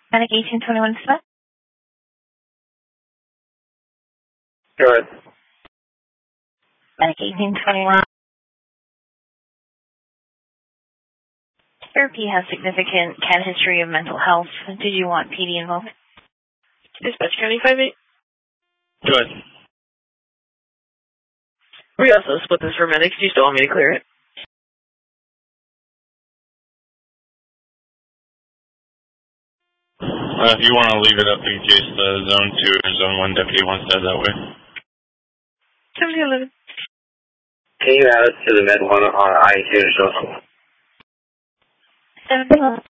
Medic 1821 Smith. Good. Medic 1821. Therapy has significant CAD history of mental health. Did you want PD involved? Dispatch County 5-8. Good. We also split this for medics. Do you still want me to clear it? If you want to leave it up in case the Zone 2 or Zone 1 deputy wants to head that way. 1711. Can you add us to the Med 1 on I-2 social? 1711.